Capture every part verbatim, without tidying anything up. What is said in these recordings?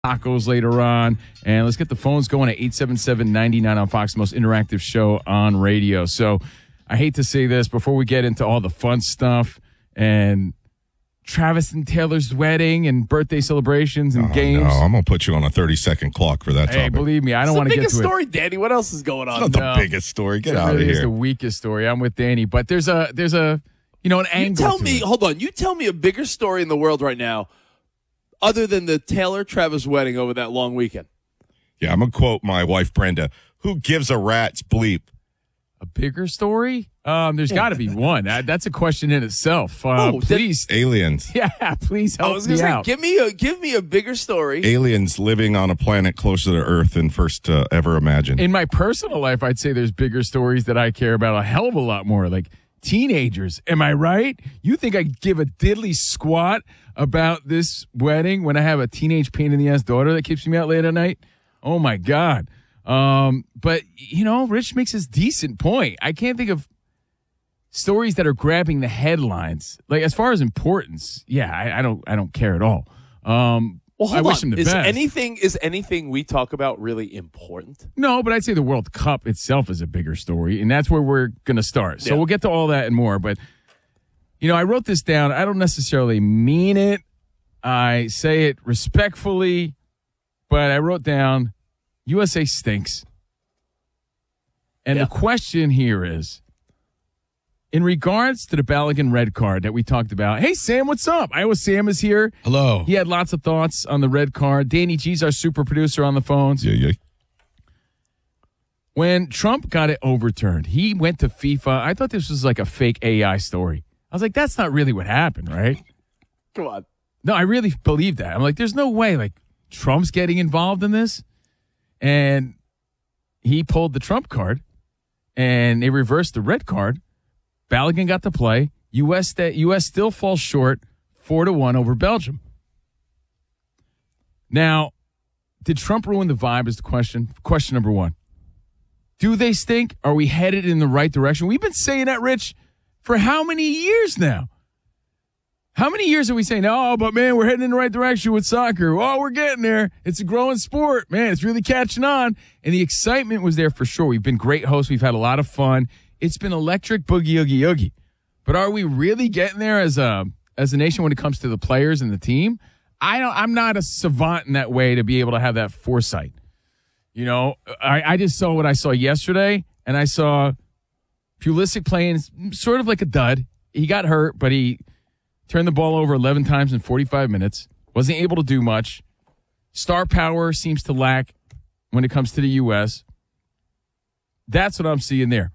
tacos later on. And let's get the phones going at eight seven seven, nine nine on Fox, the most interactive show on radio. So I hate to say this before we get into all the fun stuff and Travis and Taylor's wedding and birthday celebrations and oh, games. No, I'm going to put you on a thirty-second clock for that hey, topic. believe me, I don't want to get to it. It's the biggest story, Danny. What else is going on? It's not no. the biggest story. Get it out really of here. It's the weakest story. I'm with Danny. But there's a, there's a you know, an You angle tell to me, it. hold on. You tell me a bigger story in the world right now other than the Taylor-Travis wedding over that long weekend. Yeah, I'm going to quote my wife, Brenda. Who gives a rat's bleep? A bigger story? Um, there's got to be one. That, that's a question in itself. Uh, Oh, that- please. Aliens. Yeah, please help I was me gonna say, out. give me a give me a bigger story. Aliens living on a planet closer to Earth than first uh, ever imagined. In my personal life, I'd say there's bigger stories that I care about a hell of a lot more, like teenagers. Am I right? You think I give a diddly squat about this wedding when I have a teenage pain in the ass daughter that keeps me out late at night? Oh, my God. Um, but, you know, Rich makes this decent point. I can't think of stories that are grabbing the headlines. Like, as far as importance, yeah, I, I don't I don't care at all. Um, Well, hold I wish on. him the is best. anything is anything we talk about really important? No, but I'd say the World Cup itself is a bigger story, and that's where we're going to start. So Yeah. we'll get to all that and more. But, you know, I wrote this down. I don't necessarily mean it. I say it respectfully, but I wrote down U S A stinks. And Yeah. the question here is, in regards to the Balogun red card that we talked about, hey, Sam, what's up? Iowa Sam is here. Hello. He had lots of thoughts on the red card. Danny G's our super producer on the phones. Yeah, yeah. When Trump got it overturned, he went to FIFA. I thought this was like a fake A I story. I was like, that's not really what happened, right? Come on. No, I really believe that. I'm like, there's no way, like, Trump's getting involved in this. And he pulled the Trump card, and they reversed the red card. Balogun got to play. U S sta- U S still falls short, four to one over Belgium. Now, did Trump ruin the vibe? Is the question. Question number one. Do they stink? Are we headed in the right direction? We've been saying that, Rich, for how many years now? How many years are we saying, oh, but man, we're heading in the right direction with soccer. Oh, we're getting there. It's a growing sport. Man, it's really catching on. And the excitement was there for sure. We've been great hosts. We've had a lot of fun. It's been electric boogie, oogie, oogie. But are we really getting there as a as a nation when it comes to the players and the team? I don't, I'm not a savant in that way to be able to have that foresight. You know, I, I just saw what I saw yesterday, and I saw Pulisic playing sort of like a dud. He got hurt, but he turned the ball over eleven times in forty-five minutes. Wasn't able to do much. Star power seems to lack when it comes to the U S. That's what I'm seeing there.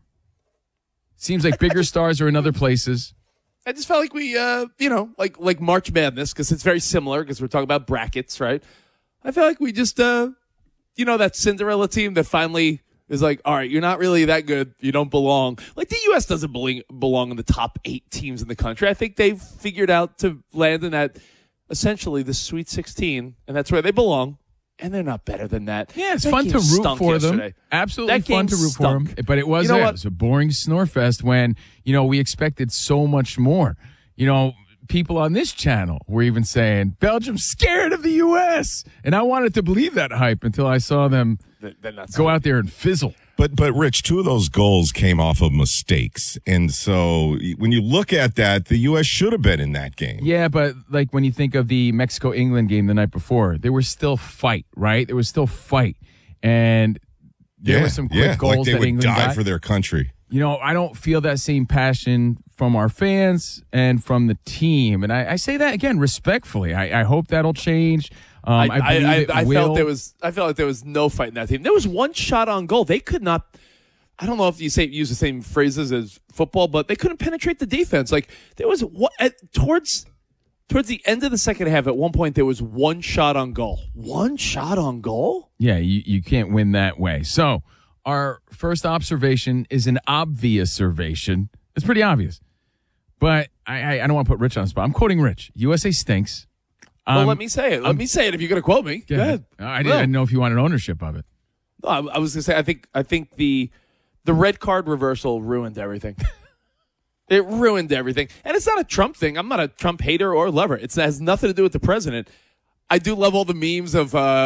Seems like bigger stars are in other places. I just felt like we, uh, you know, like like March Madness, because it's very similar, because we're talking about brackets, right? I feel like we just, uh, you know, that Cinderella team that finally is like, all right, you're not really that good. You don't belong. Like, the U S doesn't belong, belong in the top eight teams in the country. I think they've figured out to land in that, essentially, the Sweet sixteen, and that's where they belong. And they're not better than that. Yeah, it's that fun game to root stunk for yesterday. them. Absolutely That fun game to root stunk. for them. But it was, You know it what? was a boring snore fest when, you know, we expected so much more. You know, people on this channel were even saying, Belgium's scared of the U S. And I wanted to believe that hype until I saw them They're not go out there and fizzle. But, but Rich, two of those goals came off of mistakes. And so when you look at that, the U S should have been in that game. Yeah, but like when you think of the Mexico-England game the night before, there was still fight, right? There was still fight. And there yeah, were some quick yeah, goals like they that would England die got. for their country. You know, I don't feel that same passion from our fans and from the team. And I, I say that, again, respectfully. I, I hope that'll change. Um, I, I, believe I, it I will. felt there was. I felt like there was no fight in that team. There was one shot on goal. They could not. I don't know if you say use the same phrases as football, but they couldn't penetrate the defense. Like, there was one, at, towards towards the end of the second half. At one point, there was one shot on goal. One shot on goal. Yeah, you, you can't win that way. So our first observation is an obvious observation. It's pretty obvious. But I, I, I don't want to put Rich on the spot. I'm quoting Rich. U S A stinks. Well, Um, let me say it. Let I'm- me say it if you're going to quote me. Go Go ahead. ahead. I, didn't, I didn't know if you wanted ownership of it. No, I, I was going to say, I think I think the the red card reversal ruined everything. It ruined everything. And it's not a Trump thing. I'm not a Trump hater or lover. It's, it has nothing to do with the president. I do love all the memes of uh,